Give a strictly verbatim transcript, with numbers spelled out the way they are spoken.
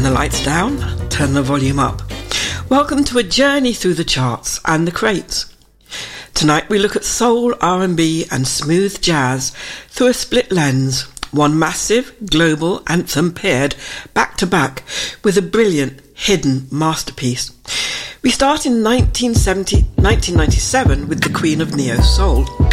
the lights down, turn the volume up. Welcome to a journey through the charts and the crates. Tonight we look at soul, R and B and smooth jazz through a split lens, one massive global anthem paired back to back with a brilliant hidden masterpiece. We start in nineteen seventy, nineteen ninety-seven with the Queen of Neo Soul.